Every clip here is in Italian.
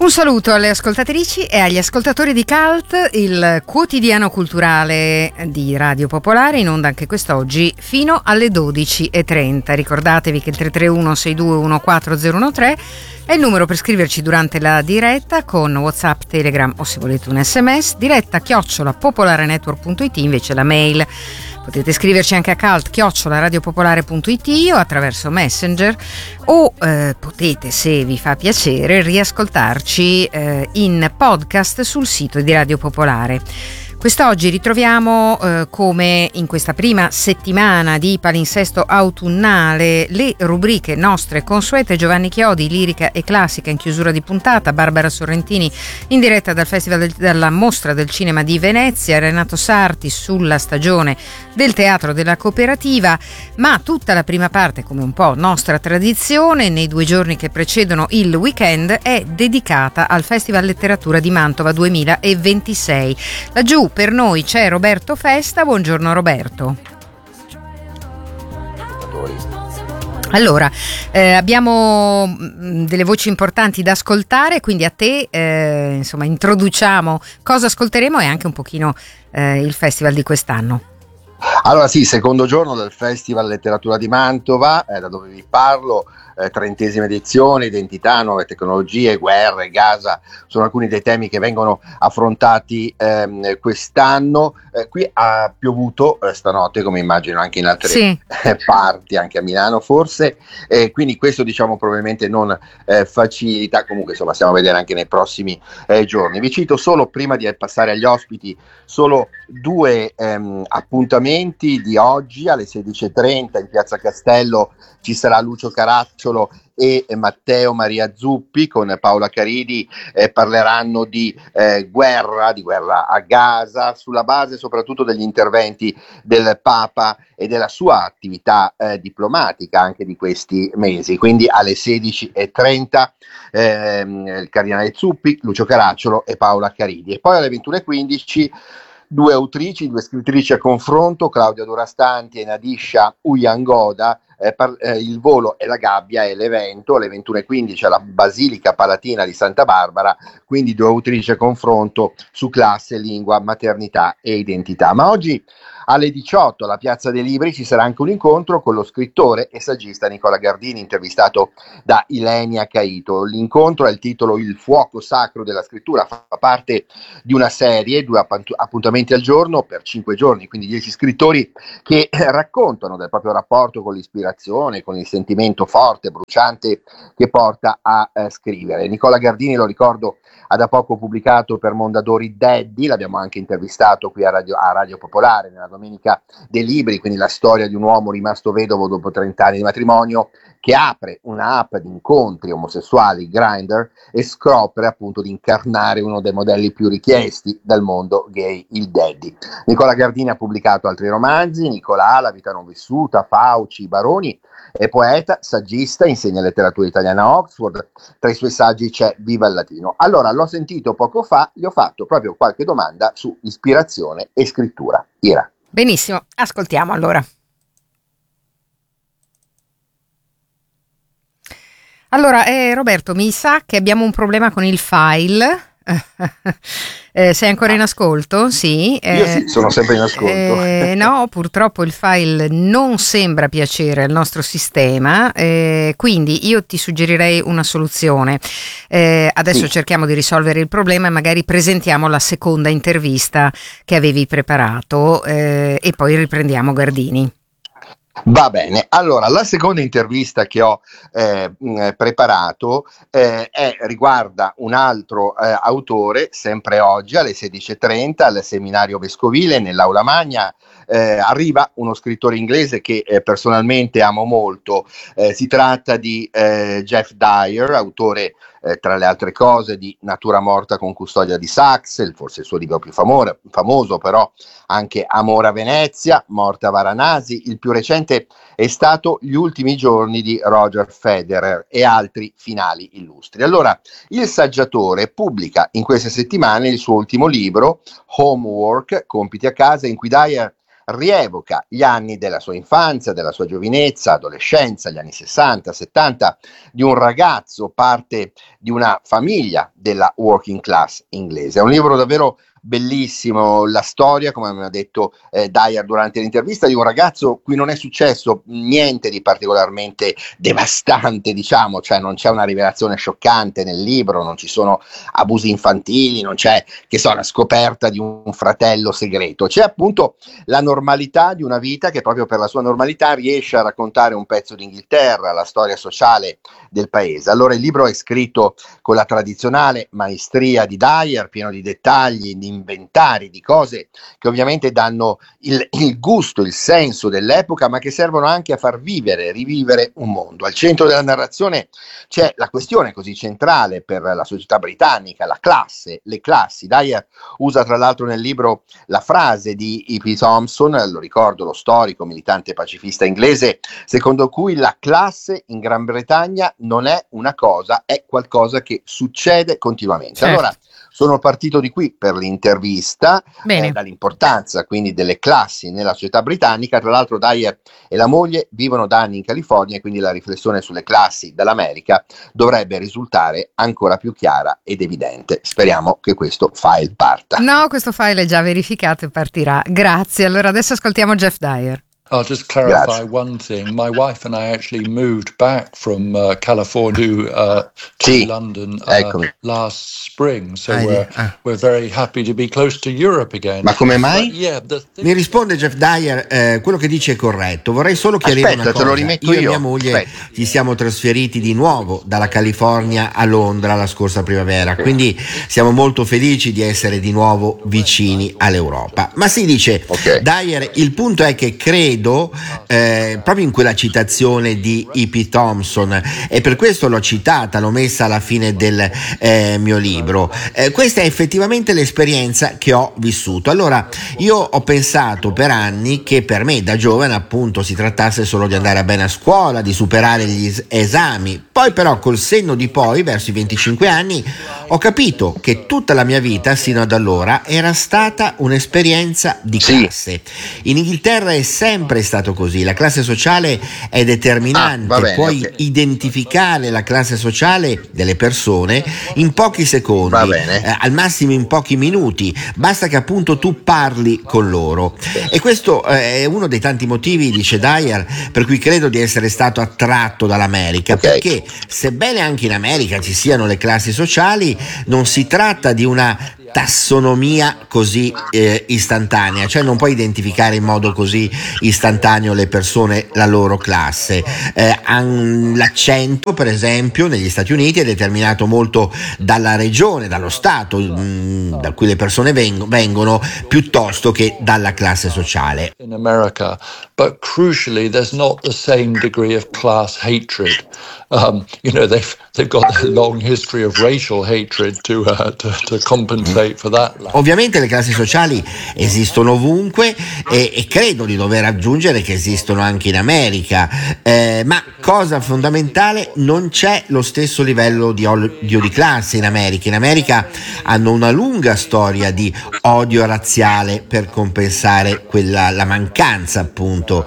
Un saluto alle ascoltatrici e agli ascoltatori di Cult, il quotidiano culturale di Radio Popolare, in onda anche quest'oggi fino alle 12:30. Ricordatevi che il 331 62 14013 è il numero per scriverci durante la diretta con WhatsApp, Telegram o, se volete, un SMS, diretta @popolarenetwork.it, invece la mail. Potete scriverci anche a cult@radiopopolare.it o attraverso Messenger, o potete, se vi fa piacere, riascoltarci in podcast sul sito di Radio Popolare. Quest'oggi ritroviamo, come in questa prima settimana di palinsesto autunnale, le rubriche nostre consuete: Giovanni Chiodi, lirica e classica in chiusura di puntata, Barbara Sorrentini in diretta dal Festival della Mostra del Cinema di Venezia, Renato Sarti sulla stagione del Teatro della Cooperativa, ma tutta la prima parte, come un po' nostra tradizione, nei 2 giorni che precedono il weekend, è dedicata al Festival Letteratura di Mantova 2026. Laggiù per noi c'è Roberto Festa. Buongiorno Roberto. Allora, abbiamo delle voci importanti da ascoltare, quindi a te insomma introduciamo cosa ascolteremo e anche un pochino il festival di quest'anno. Allora sì, secondo giorno del Festival Letteratura di Mantova, da dove vi parlo, 30ª edizione, identità, nuove tecnologie, guerre, Gaza, sono alcuni dei temi che vengono affrontati quest'anno. Qui ha piovuto stanotte, come immagino anche in altre parti, anche a Milano forse, quindi questo probabilmente non facilita. Comunque insomma stiamo a vedere anche nei prossimi giorni. Vi cito solo, prima di passare agli ospiti, solo 2 appuntamenti di oggi. Alle 16:30 in Piazza Castello ci sarà Lucio Caracciolo e Matteo Maria Zuppi. Con Paola Caridi parleranno di guerra a Gaza, sulla base soprattutto degli interventi del Papa e della sua attività diplomatica anche di questi mesi. Quindi alle 16:30 il cardinale Zuppi, Lucio Caracciolo e Paola Caridi. E poi alle 21:15 2 autrici, 2 scrittrici a confronto, Claudia Durastanti e Nadisha Uyangoda. Il volo e la gabbia è l'evento. Alle 21:15 alla Basilica Palatina di Santa Barbara, quindi 2 autrici a confronto su classe, lingua, maternità e identità. Ma oggi alle 18 alla Piazza dei Libri ci sarà anche un incontro con lo scrittore e saggista Nicola Gardini, intervistato da Ilenia Caito. L'incontro ha il titolo Il fuoco sacro della scrittura, fa parte di una serie, 2 appuntamenti al giorno per 5 giorni, quindi 10 scrittori che raccontano del proprio rapporto con l'ispirazione, con il sentimento forte, bruciante che porta a scrivere. Nicola Gardini, lo ricordo, ha da poco pubblicato per Mondadori Daddy, l'abbiamo anche intervistato qui a Radio Popolare nella Domenica dei Libri, quindi la storia di un uomo rimasto vedovo dopo 30 anni di matrimonio, che apre una app di incontri omosessuali, Grindr, e scopre appunto di incarnare uno dei modelli più richiesti dal mondo gay, il daddy. Nicola Gardini ha pubblicato altri romanzi: Nicolà, La vita non vissuta, Fauci, Baroni. È poeta, saggista, insegna letteratura italiana a Oxford. Tra i suoi saggi c'è Viva il latino. Allora, l'ho sentito poco fa, gli ho fatto proprio qualche domanda su ispirazione e scrittura. Ira. Benissimo, ascoltiamo allora. Allora, Roberto, mi sa che abbiamo un problema con il file. Sei ancora in ascolto? Sì. Io sì, sono sempre in ascolto. No, purtroppo il file non sembra piacere al nostro sistema, quindi io ti suggerirei una soluzione. Adesso cerchiamo di risolvere il problema e magari presentiamo la seconda intervista che avevi preparato, e poi riprendiamo Gardini. Va bene, allora la seconda intervista che ho preparato riguarda un altro autore, sempre oggi alle 16:30 al seminario vescovile nell'Aula Magna. Arriva uno scrittore inglese che personalmente amo molto. Si tratta di Geoff Dyer, autore tra le altre cose di Natura morta con custodia di Sachs, forse il suo libro più famoso, però anche Amore a Venezia, Morte a Varanasi. Il più recente è stato Gli ultimi giorni di Roger Federer e altri finali illustri. Allora, il saggiatore pubblica in queste settimane il suo ultimo libro, Homework, compiti a casa, in cui Dyer rievoca gli anni della sua infanzia, della sua giovinezza, adolescenza, gli anni 60, 70, di un ragazzo, parte di una famiglia della working class inglese. È un libro davvero bellissimo, la storia, come mi ha detto Dyer durante l'intervista, di un ragazzo cui non è successo niente di particolarmente devastante, diciamo, cioè non c'è una rivelazione scioccante nel libro, non ci sono abusi infantili, non c'è, che so, la scoperta di un fratello segreto, c'è appunto la normalità di una vita che proprio per la sua normalità riesce a raccontare un pezzo d'Inghilterra, la storia sociale del paese. Allora il libro è scritto con la tradizionale maestria di Dyer, pieno di dettagli, di inventari, di cose che ovviamente danno il gusto, il senso dell'epoca, ma che servono anche a far vivere, rivivere un mondo. Al centro della narrazione c'è la questione così centrale per la società britannica, la classe, le classi. Dyer usa tra l'altro nel libro la frase di E.P. Thompson, lo ricordo, lo storico militante pacifista inglese, secondo cui la classe in Gran Bretagna non è una cosa, è qualcosa che succede continuamente. Certo. Allora, sono partito di qui per l'intervista, dall'importanza quindi delle classi nella società britannica. Tra l'altro Dyer e la moglie vivono da anni in California e quindi la riflessione sulle classi dall'America dovrebbe risultare ancora più chiara ed evidente. Speriamo che questo file parta. No, questo file è già verificato e partirà. Grazie. Allora adesso ascoltiamo Jeff Dyer. I'll just clarify one thing. My wife and I actually moved back from California to London last spring, so we're very happy to be close to Europe again. Ma come mai? Mi risponde Jeff Dyer, quello che dice è corretto. Vorrei solo chiarire una cosa. Te lo rimetto io e mia moglie ci siamo trasferiti di nuovo dalla California a Londra la scorsa primavera, quindi siamo molto felici di essere di nuovo vicini all'Europa. Ma si dice, Dyer, il punto è che credo proprio in quella citazione di E.P. Thompson, e per questo l'ho citata, l'ho messa alla fine del mio libro, questa è effettivamente l'esperienza che ho vissuto. Allora io ho pensato per anni che per me da giovane appunto si trattasse solo di andare bene a scuola, di superare gli esami. Poi però col senno di poi, verso i 25 anni, ho capito che tutta la mia vita sino ad allora era stata un'esperienza di classe. In Inghilterra è sempre stato così, la classe sociale è determinante, puoi identificare la classe sociale delle persone in pochi secondi, al massimo in pochi minuti, basta che appunto tu parli con loro. E questo è uno dei tanti motivi, dice Dyer, per cui credo di essere stato attratto dall'America, perché sebbene anche in America ci siano le classi sociali, non si tratta di una tassonomia così istantanea, cioè non puoi identificare in modo così istantaneo le persone, la loro classe. L'accento per esempio negli Stati Uniti è determinato molto dalla regione, dallo stato da cui le persone vengono, piuttosto che dalla classe sociale. In America, but crucially there's not the same degree of class hatred. They've got a long history of racial hatred to compensate for that. Ovviamente le classi sociali esistono ovunque e credo di dover aggiungere che esistono anche in America, ma cosa fondamentale, non c'è lo stesso livello di odio di classe in America. In America hanno una lunga storia di odio razziale per compensare la mancanza appunto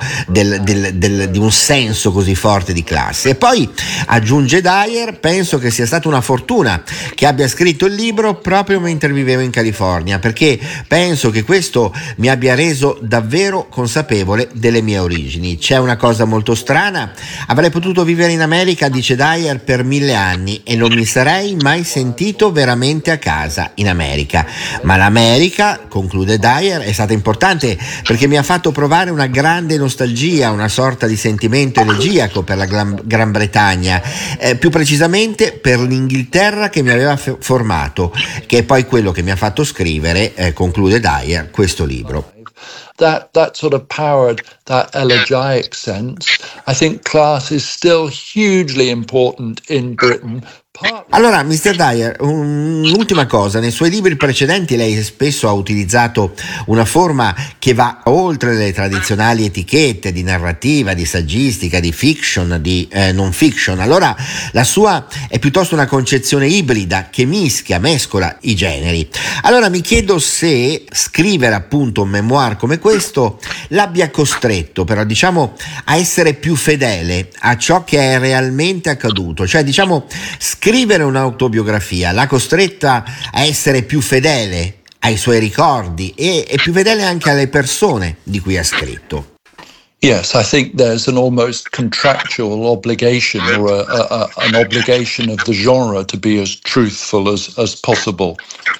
di un senso così forte di classe. E poi aggiunge Dyer, penso che sia stata una fortuna che abbia scritto il libro proprio mentre vivevo in California, perché penso che questo mi abbia reso davvero consapevole delle mie origini. C'è una cosa molto strana, avrei potuto vivere in America, dice Dyer, per 1000 anni e non mi sarei mai sentito veramente a casa in America, ma l'America, conclude Dyer, è stata importante perché mi ha fatto provare una grande nostalgia, una sorta di sentimento elegiaco per la Gran Bretagna, più precisamente per l'Inghilterra che mi aveva formato, che è poi quello che mi ha fatto scrivere, conclude Dyer, questo libro. That sort of powered that elegiac sense. I think class is still hugely important in Britain. Allora, Mr. Dyer, un'ultima cosa, nei suoi libri precedenti lei spesso ha utilizzato una forma che va oltre le tradizionali etichette di narrativa, di saggistica, di fiction, di non fiction. Allora la sua è piuttosto una concezione ibrida che mescola i generi. Allora mi chiedo se scrivere appunto un memoir come questo l'abbia costretto però diciamo a essere più fedele a ciò che è realmente accaduto, cioè diciamo scrivere un'autobiografia l'ha costretta a essere più fedele ai suoi ricordi e più fedele anche alle persone di cui ha scritto. Yes, I think there's an almost contractual obligation or an obligation of the genre to be as truthful as possible.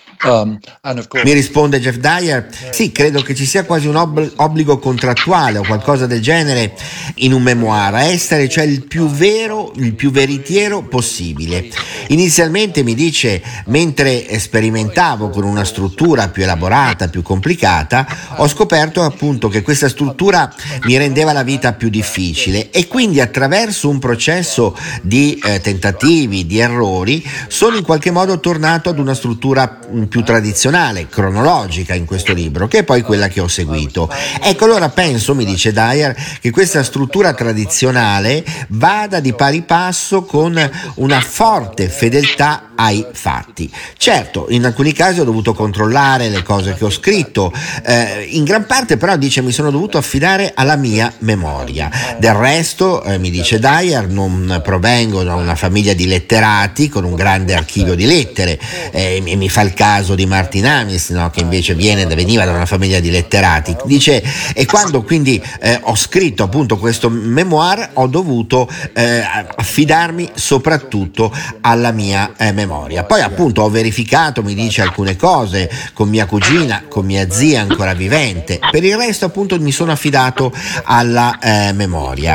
Mi risponde Jeff Dyer, sì, credo che ci sia quasi un obbligo contrattuale o qualcosa del genere in un memoir, a essere cioè il più vero, il più veritiero possibile. Inizialmente mi dice, mentre sperimentavo con una struttura più elaborata, più complicata, ho scoperto appunto che questa struttura mi rendeva la vita più difficile e quindi attraverso un processo di tentativi, di errori, sono in qualche modo tornato ad una struttura più tradizionale, cronologica in questo libro, che è poi quella che ho seguito. Ecco, allora penso, mi dice Dyer, che questa struttura tradizionale vada di pari passo con una forte fedeltà ai fatti. Certo, in alcuni casi ho dovuto controllare le cose che ho scritto, in gran parte però dice mi sono dovuto affidare alla mia memoria. Del resto, mi dice Dyer, non provengo da una famiglia di letterati con un grande archivio di lettere, e mi fa il caso di Martin Amis, no, che invece veniva da una famiglia di letterati. Dice, e quando quindi ho scritto appunto questo memoir ho dovuto affidarmi soprattutto alla mia memoria. Poi appunto ho verificato, mi dice, alcune cose con mia cugina, con mia zia ancora vivente. Per il resto appunto mi sono affidato alla memoria.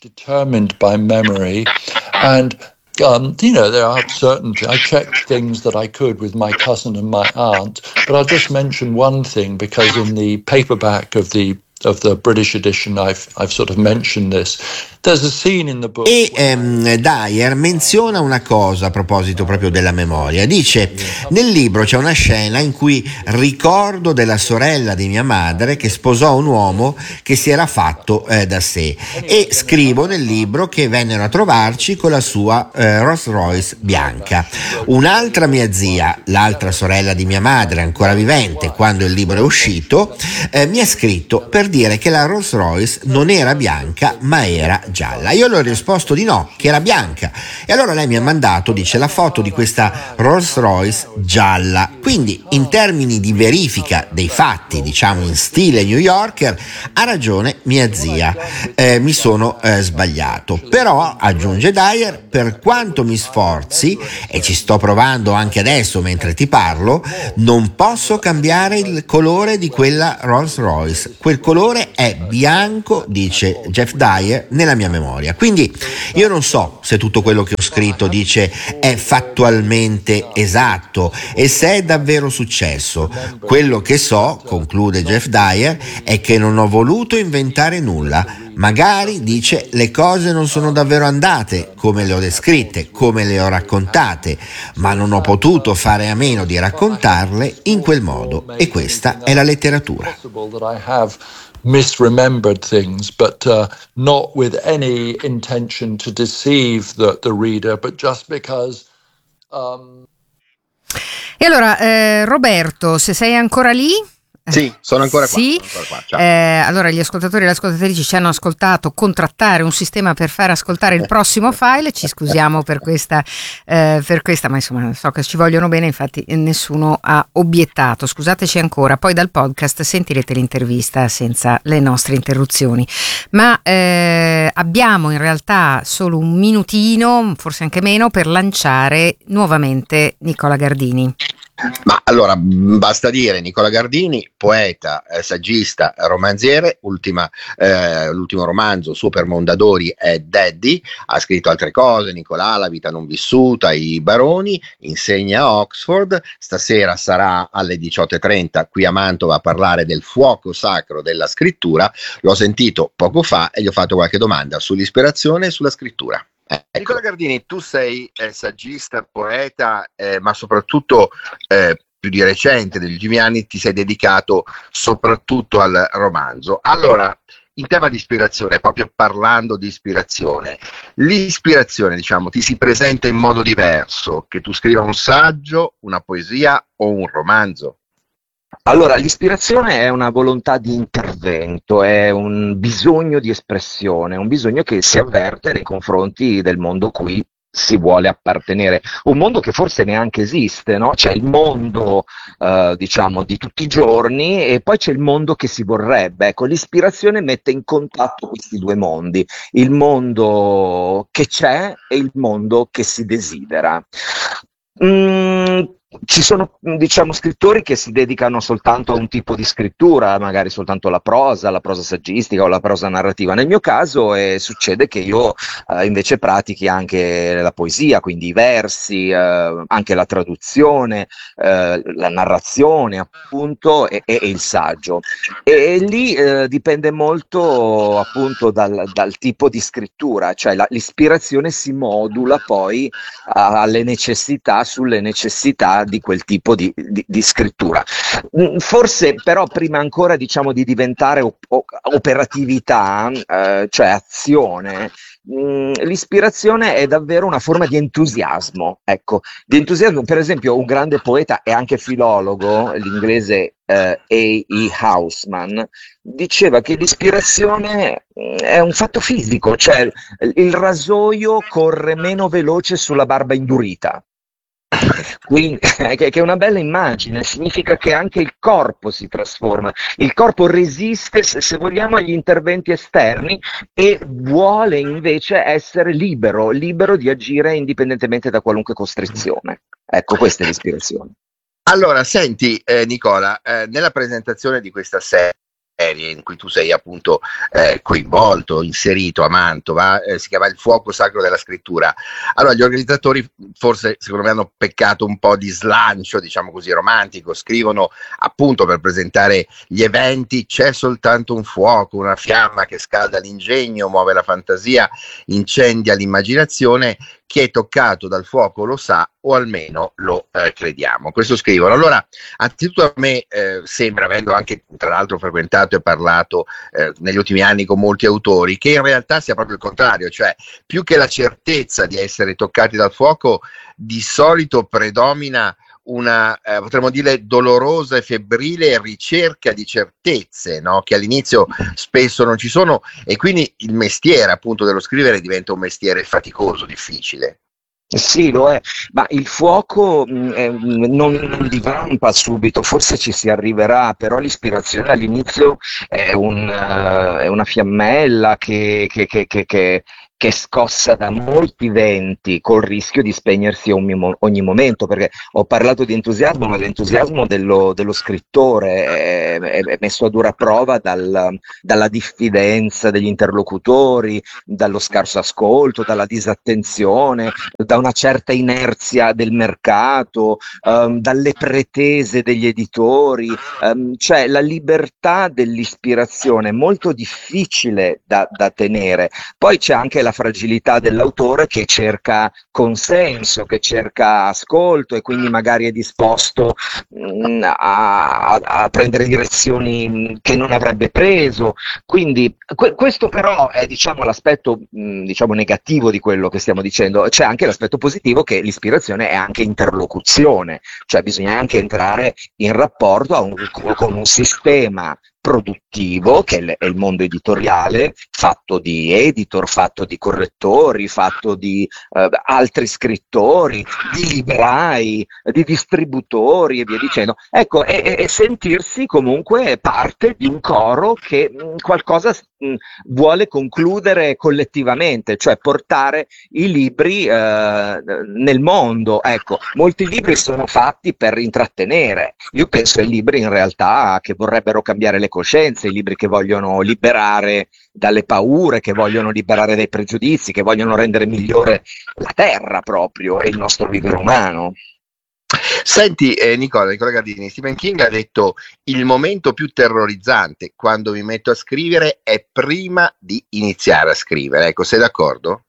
There are certain. I checked things that I could with my cousin and my aunt, but I'll just mention one thing because in the paperback of the British edition, I've sort of mentioned this. There's a scene in the book. E Dyer menziona una cosa a proposito proprio della memoria. Dice: nel libro c'è una scena in cui ricordo della sorella di mia madre che sposò un uomo che si era fatto da sé, e scrivo nel libro che vennero a trovarci con la sua Rolls Royce bianca. Un'altra mia zia, l'altra sorella di mia madre ancora vivente quando il libro è uscito, mi ha scritto per dire che la Rolls Royce non era bianca ma era gialla. Io le ho risposto di no, che era bianca, e allora lei mi ha mandato, dice, la foto di questa Rolls Royce gialla. Quindi in termini di verifica dei fatti, diciamo in stile New Yorker, ha ragione mia zia, mi sono sbagliato. Però, aggiunge Dyer, per quanto mi sforzi, e ci sto provando anche adesso mentre ti parlo, non posso cambiare il colore di quella Rolls Royce. Quel colore è bianco, dice Jeff Dyer, nella mia memoria. Quindi io non so se tutto quello che ho scritto, dice, è fattualmente esatto e se è davvero successo. Quello che so, conclude Jeff Dyer, è che non ho voluto inventare nulla. Magari, dice, le cose non sono davvero andate come le ho descritte, come le ho raccontate, ma non ho potuto fare a meno di raccontarle in quel modo, e questa è la letteratura. Misremembered things, but not with any intention to deceive the reader, but just because. E allora, Roberto, se sei ancora lì. Sì, sono ancora qua. Sì. Sono ancora qua. Allora gli ascoltatori e le ascoltatrici ci hanno ascoltato contrattare un sistema per far ascoltare il prossimo file. Ci scusiamo per questa, ma insomma so che ci vogliono bene, infatti nessuno ha obiettato. Scusateci ancora, poi dal podcast sentirete l'intervista senza le nostre interruzioni. Ma abbiamo in realtà solo un minutino, forse anche meno, per lanciare nuovamente Nicola Gardini. Ma allora basta dire Nicola Gardini, poeta, saggista, romanziere, l'ultimo romanzo suo per Mondadori è Daddy, ha scritto altre cose, Nicolà, La vita non vissuta, I baroni, insegna a Oxford, stasera sarà alle 18:30 qui a Mantova a parlare del fuoco sacro della scrittura, l'ho sentito poco fa e gli ho fatto qualche domanda sull'ispirazione e sulla scrittura. Ecco. Nicola Gardini, tu sei saggista, poeta, ma soprattutto più di recente, degli ultimi anni, ti sei dedicato soprattutto al romanzo. Allora, in tema di ispirazione, proprio parlando di ispirazione, l'ispirazione, diciamo, ti si presenta in modo diverso, che tu scriva un saggio, una poesia o un romanzo? Allora, l'ispirazione è una volontà di intervento, è un bisogno di espressione, un bisogno che si avverte nei confronti del mondo cui si vuole appartenere, un mondo che forse neanche esiste, no? C'è il mondo, diciamo, di tutti i giorni e poi c'è il mondo che si vorrebbe. Ecco, l'ispirazione mette in contatto questi due mondi, il mondo che c'è e il mondo che si desidera. Ci sono, diciamo, scrittori che si dedicano soltanto a un tipo di scrittura, magari soltanto la prosa saggistica o la prosa narrativa. Nel mio caso succede che io invece pratichi anche la poesia, quindi i versi, anche la traduzione, la narrazione appunto e il saggio. E lì dipende molto appunto dal tipo di scrittura, cioè l'ispirazione si modula poi sulle necessità di quel tipo di scrittura. Forse però prima ancora, diciamo, di diventare operatività, cioè azione, l'ispirazione è davvero una forma di entusiasmo, ecco, di entusiasmo. Per esempio un grande poeta e anche filologo, l'inglese A.E. Housman, diceva che l'ispirazione è un fatto fisico, cioè il rasoio corre meno veloce sulla barba indurita. Quindi, che è una bella immagine, significa che anche il corpo si trasforma, il corpo resiste, se vogliamo, agli interventi esterni e vuole invece essere libero di agire indipendentemente da qualunque costrizione. Ecco, questa è l'ispirazione. Allora, senti Nicola, nella presentazione di questa serie in cui tu sei appunto coinvolto, inserito a Mantova, si chiama Il fuoco sacro della scrittura. Allora gli organizzatori forse secondo me hanno peccato un po' di slancio, diciamo così, romantico, scrivono appunto per presentare gli eventi: c'è soltanto un fuoco, una fiamma che scalda l'ingegno, muove la fantasia, incendia l'immaginazione, chi è toccato dal fuoco lo sa, o almeno lo crediamo. Questo scrivono. Allora, anzitutto a me sembra, avendo anche tra l'altro frequentato e parlato negli ultimi anni con molti autori, che in realtà sia proprio il contrario, cioè più che la certezza di essere toccati dal fuoco, di solito predomina una, potremmo dire, dolorosa e febbrile ricerca di certezze, no? Che all'inizio spesso non ci sono, e quindi il mestiere appunto dello scrivere diventa un mestiere faticoso, difficile. Sì, lo è, ma il fuoco non divampa subito, forse ci si arriverà, però l'ispirazione all'inizio è una fiammella che è scossa da molti venti, col rischio di spegnersi ogni momento, perché ho parlato di entusiasmo, ma l'entusiasmo dello scrittore è messo a dura prova dalla diffidenza degli interlocutori, dallo scarso ascolto, dalla disattenzione, da una certa inerzia del mercato, dalle pretese degli editori, cioè la libertà dell'ispirazione è molto difficile da tenere. Poi c'è anche la fragilità dell'autore che cerca consenso, che cerca ascolto e quindi magari è disposto a prendere direzioni che non avrebbe preso. Quindi questo però è, diciamo, l'aspetto diciamo negativo di quello che stiamo dicendo. C'è anche l'aspetto positivo, che l'ispirazione è anche interlocuzione, cioè bisogna anche entrare in rapporto con un sistema produttivo, che è il mondo editoriale, fatto di editor, fatto di correttori, fatto di altri scrittori, di librai, di distributori e via dicendo. Ecco, e sentirsi comunque parte di un coro che qualcosa vuole concludere collettivamente, cioè portare i libri nel mondo. Ecco, molti libri sono fatti per intrattenere. Io penso ai libri in realtà che vorrebbero cambiare le coscienze, i libri che vogliono liberare dalle paure, che vogliono liberare dai pregiudizi, che vogliono rendere migliore la terra proprio e il nostro vivere umano. Senti Nicola Gardini, Stephen King ha detto: il momento più terrorizzante quando mi metto a scrivere è prima di iniziare a scrivere. Ecco, sei d'accordo?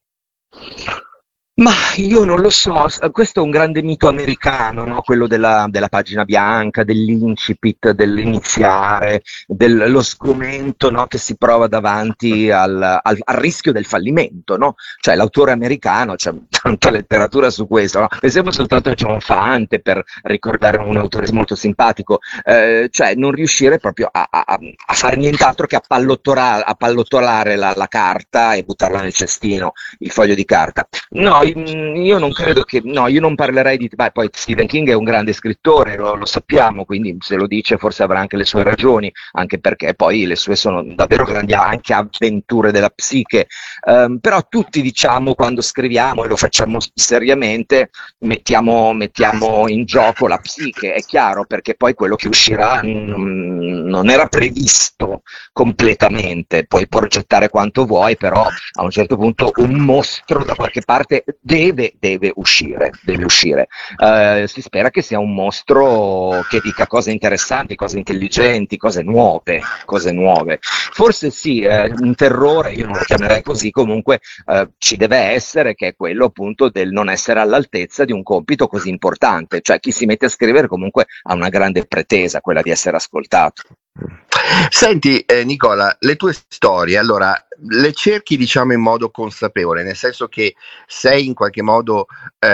Ma io non lo so, questo è un grande mito americano, no? Quello della pagina bianca, dell'incipit, dell'iniziare, dello sgomento, no? Che si prova davanti al rischio del fallimento, no? Cioè l'autore americano, c'è tanta letteratura su questo, no? Pensiamo soltanto a John Fante, per ricordare un autore molto simpatico, cioè non riuscire proprio a fare nient'altro che a pallottolare la carta e buttarla nel cestino, il foglio di carta. No, io non credo che, no, io non parlerei di, beh, poi Stephen King è un grande scrittore, lo sappiamo, quindi se lo dice forse avrà anche le sue ragioni, anche perché poi le sue sono davvero grandi anche avventure della psiche, però tutti diciamo quando scriviamo, e lo facciamo seriamente, mettiamo in gioco la psiche, è chiaro, perché poi quello che uscirà non era previsto completamente, puoi progettare quanto vuoi, però a un certo punto un mostro da qualche parte deve uscire. Si spera che sia un mostro che dica cose interessanti, cose intelligenti, cose nuove. Forse sì, un terrore, io non lo chiamerei così, comunque ci deve essere, che è quello appunto del non essere all'altezza di un compito così importante, cioè chi si mette a scrivere comunque ha una grande pretesa, quella di essere ascoltato. Senti Nicola, le tue storie, allora, le cerchi diciamo in modo consapevole, nel senso che sei in qualche modo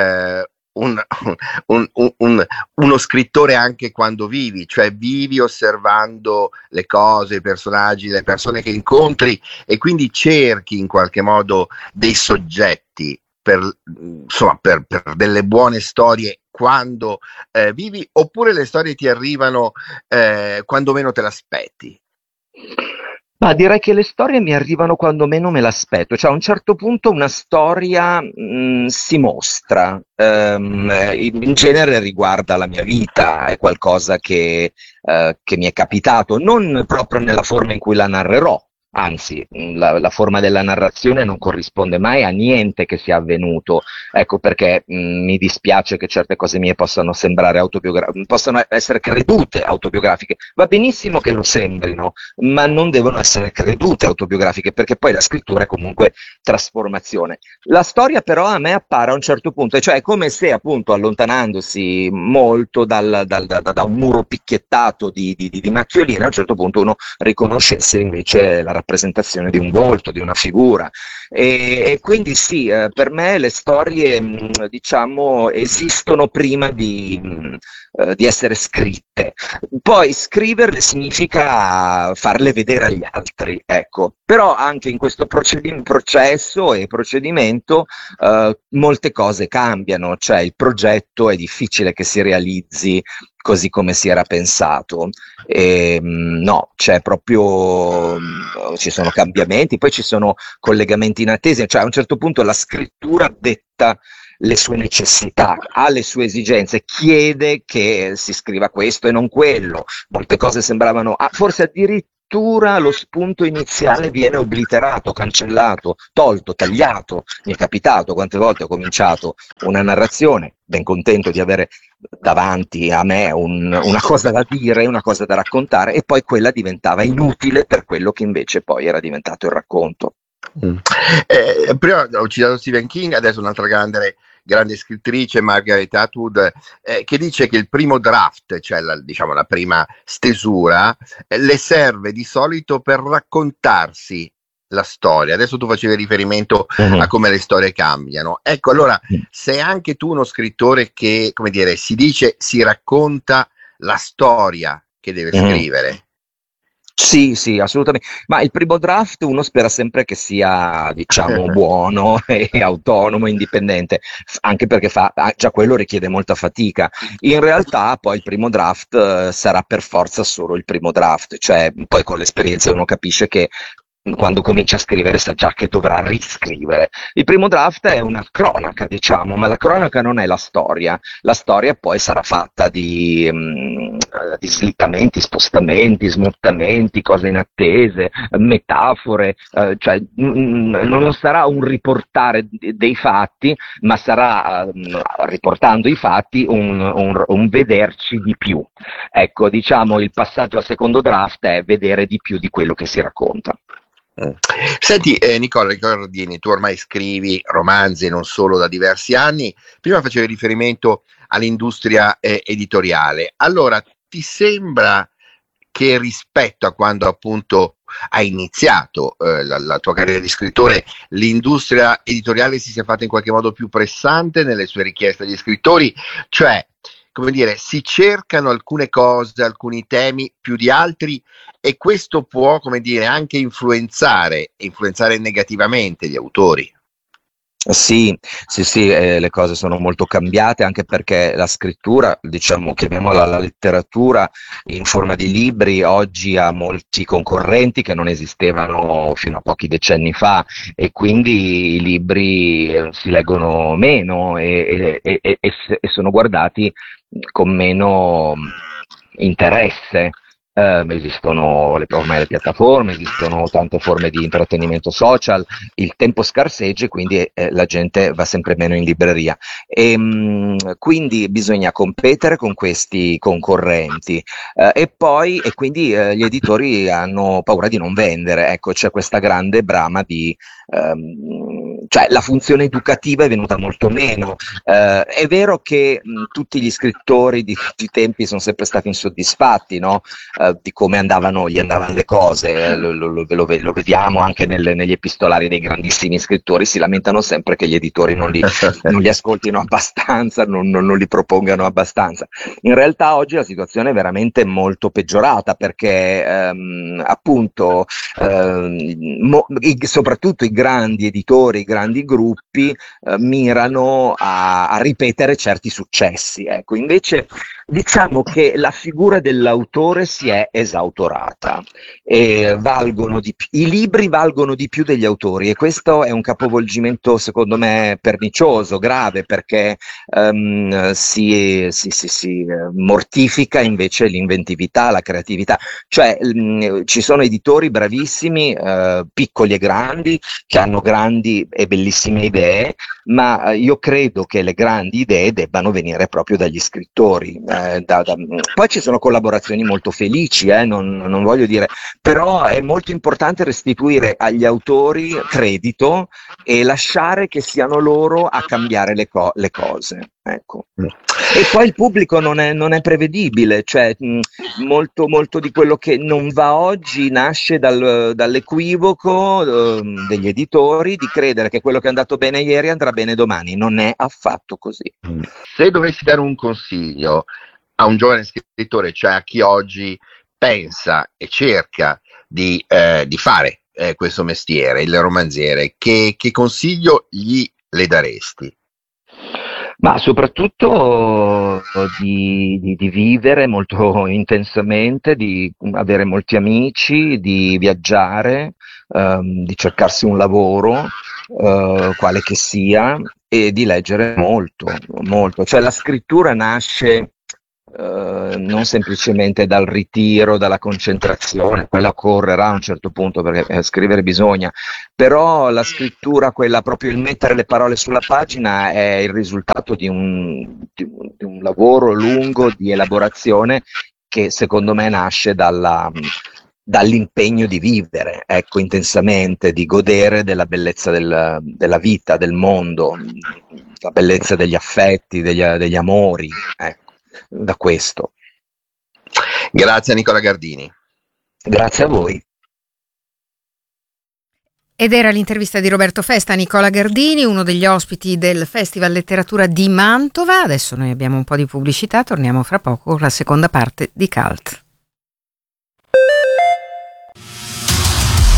uno scrittore anche quando vivi, cioè vivi osservando le cose, i personaggi, le persone che incontri, e quindi cerchi in qualche modo dei soggetti per delle buone storie quando vivi, oppure le storie ti arrivano quando meno te l'aspetti? Ma direi che le storie mi arrivano quando meno me l'aspetto, cioè a un certo punto una storia si mostra, in genere riguarda la mia vita, è qualcosa che mi è capitato, non proprio nella forma in cui la narrerò, anzi la forma della narrazione non corrisponde mai a niente che sia avvenuto, ecco perché mi dispiace che certe cose mie possano sembrare possano essere credute autobiografiche, va benissimo che lo sembrino, ma non devono essere credute autobiografiche, perché poi la scrittura è comunque trasformazione. La storia però a me appare a un certo punto, cioè è come se appunto allontanandosi molto da un muro picchiettato di macchioline, a un certo punto uno riconoscesse invece la rappresentazione di un volto, di una figura, e quindi sì, per me le storie diciamo esistono prima di essere scritte, poi scriverle significa farle vedere agli altri, ecco, però anche in questo processo e procedimento molte cose cambiano, cioè il progetto è difficile che si realizzi così come si era pensato, no, c'è proprio, ci sono cambiamenti, poi ci sono collegamenti inattesi, cioè a un certo punto la scrittura detta le sue necessità, ha le sue esigenze, chiede che si scriva questo e non quello, molte cose sembravano, forse addirittura lo spunto iniziale viene obliterato, cancellato, tolto, tagliato. Mi è capitato, quante volte ho cominciato una narrazione, ben contento di avere davanti a me una cosa da dire, una cosa da raccontare, e poi quella diventava inutile per quello che invece poi era diventato il racconto. Prima ho citato Stephen King, adesso un'altra grande scrittrice, Margaret Atwood, che dice che il primo draft, cioè la prima stesura, le serve di solito per raccontarsi la storia. Adesso tu facevi riferimento a come le storie cambiano. Ecco, allora, sei anche tu uno scrittore che, come dire, si racconta la storia che deve scrivere. Sì, assolutamente. Ma il primo draft uno spera sempre che sia, diciamo, buono e autonomo, indipendente, anche perché già quello richiede molta fatica. In realtà poi il primo draft sarà per forza solo il primo draft, cioè poi con l'esperienza uno capisce che quando comincia a scrivere sa già che dovrà riscrivere. Il primo draft è una cronaca, diciamo, ma la cronaca non è la storia. La storia poi sarà fatta di slittamenti, spostamenti, smottamenti, cose inattese, metafore, cioè non sarà un riportare dei fatti, ma sarà, riportando i fatti, un vederci di più. Ecco, diciamo, il passaggio al secondo draft è vedere di più di quello che si racconta. Senti, Nicola Gardini, tu ormai scrivi romanzi non solo da diversi anni, prima facevi riferimento all'industria editoriale. Allora, ti sembra che rispetto a quando appunto hai iniziato la tua carriera di scrittore, l'industria editoriale si sia fatta in qualche modo più pressante nelle sue richieste agli scrittori? Cioè, come dire, si cercano alcune cose, alcuni temi più di altri, e questo può, come dire, anche influenzare negativamente gli autori. Sì, le cose sono molto cambiate, anche perché la scrittura, diciamo, chiamiamola la letteratura in forma di libri, oggi ha molti concorrenti che non esistevano fino a pochi decenni fa, e quindi i libri si leggono meno e sono guardati con meno interesse. Esistono ormai le piattaforme, esistono tante forme di intrattenimento social, il tempo scarseggia e quindi la gente va sempre meno in libreria, quindi bisogna competere con questi concorrenti, e quindi gli editori hanno paura di non vendere. Ecco, c'è questa grande brama cioè la funzione educativa è venuta molto meno. È vero che tutti gli scrittori di tutti i tempi sono sempre stati insoddisfatti, no? Di come gli andavano le cose, lo vediamo anche negli epistolari dei grandissimi scrittori, si lamentano sempre che gli editori non li ascoltino abbastanza, non li propongano abbastanza. In realtà oggi la situazione è veramente molto peggiorata, perché appunto soprattutto i grandi editori, i grandi gruppi mirano a ripetere certi successi. Ecco, invece diciamo che la figura dell'autore si è esautorata, e i libri valgono di più degli autori, e questo è un capovolgimento secondo me pernicioso, grave, perché si mortifica invece l'inventività, la creatività. Cioè ci sono editori bravissimi, piccoli e grandi, che hanno grandi e bellissime idee, ma io credo che le grandi idee debbano venire proprio dagli scrittori. Poi ci sono collaborazioni molto felici, non voglio dire, però è molto importante restituire agli autori credito e lasciare che siano loro a cambiare le cose. Ecco. E poi il pubblico non è prevedibile, cioè molto di quello che non va oggi nasce dall'equivoco degli editori di credere che quello che è andato bene ieri andrà bene domani. Non è affatto così. Se dovessi dare un consiglio a un giovane scrittore, cioè a chi oggi pensa e cerca di fare questo mestiere, il romanziere, che consiglio le daresti? Ma soprattutto di vivere molto intensamente, di avere molti amici, di viaggiare, di cercarsi un lavoro, quale che sia, e di leggere molto. Cioè la scrittura nasce non semplicemente dal ritiro, dalla concentrazione, quella occorrerà a un certo punto, perché scrivere bisogna, però la scrittura, quella proprio il mettere le parole sulla pagina, è il risultato di un lavoro lungo di elaborazione, che secondo me nasce dall'impegno di vivere, ecco, intensamente, di godere della bellezza della vita, del mondo, la bellezza degli affetti, degli amori, ecco. Da questo. Grazie a Nicola Gardini. Grazie a voi. Ed era l'intervista di Roberto Festa a Nicola Gardini, uno degli ospiti del Festival Letteratura di Mantova. Adesso noi abbiamo un po' di pubblicità, torniamo fra poco con la seconda parte di Cult.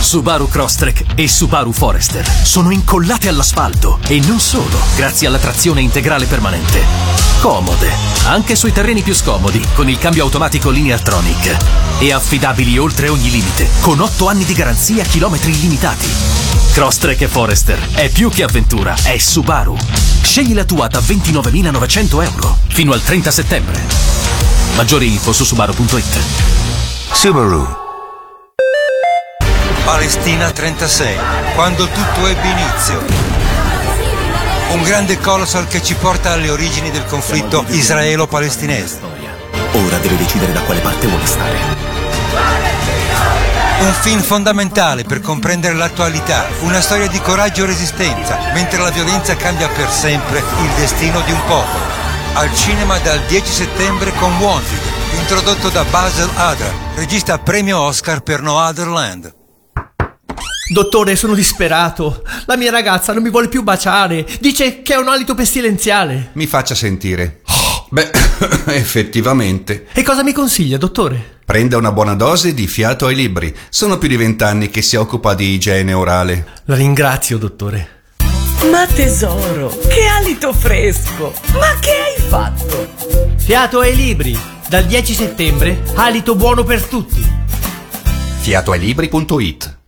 Subaru Crosstrek e Subaru Forester sono incollate all'asfalto e non solo, grazie alla trazione integrale permanente. Comode, anche sui terreni più scomodi, con il cambio automatico Lineartronic. E affidabili oltre ogni limite, con 8 anni di garanzia, chilometri illimitati. Crosstrek e Forester è più che avventura, è Subaru. Scegli la tua da 29.900 euro fino al 30 settembre. Maggiori info su subaru.it. Subaru. Palestina 36, quando tutto ebbe inizio. Un grande colossal che ci porta alle origini del conflitto israelo-palestinese. Ora deve decidere da quale parte vuole stare. Un film fondamentale per comprendere l'attualità, una storia di coraggio e resistenza, mentre la violenza cambia per sempre il destino di un popolo. Al cinema dal 10 settembre con Wanted, introdotto da Basil Adra, regista premio Oscar per No Other Land. Dottore, sono disperato. La mia ragazza non mi vuole più baciare. Dice che ha un alito pestilenziale. Mi faccia sentire. Beh, effettivamente. E cosa mi consiglia, dottore? Prenda una buona dose di Fiato ai Libri. Sono più di 20 anni che si occupa di igiene orale. La ringrazio, dottore. Ma tesoro, che alito fresco. Ma che hai fatto? Fiato ai Libri. Dal 10 settembre, alito buono per tutti. Fiatoailibri.it